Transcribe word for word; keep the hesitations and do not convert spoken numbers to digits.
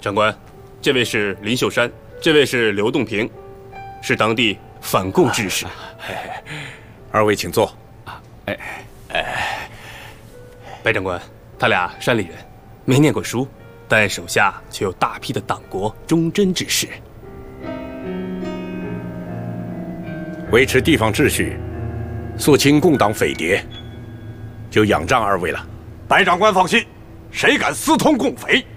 长官，这位是林秀山，这位是刘栋平，是当地反共志士。 哎，二位请坐。 哎哎，白长官，他俩山里人，没念过书，但手下却有大批的党国忠贞之士。 维持地方秩序，肃清共党匪谍，就仰仗二位了。 白长官放心，谁敢私通共匪，